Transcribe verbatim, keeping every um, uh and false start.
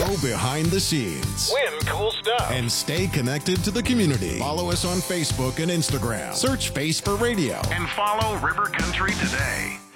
Go behind the scenes. Win cool stuff. And stay connected to the community. Follow us on Facebook and Instagram. Search Face for Radio. And follow River Country today.